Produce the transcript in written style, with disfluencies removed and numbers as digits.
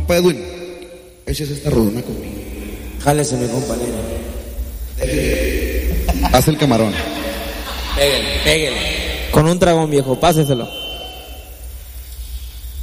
Compa Edwin, échese esta rodona conmigo. Jálese, mi compañero. Haz el camarón. Pégale. Con un dragón, viejo, páseselo.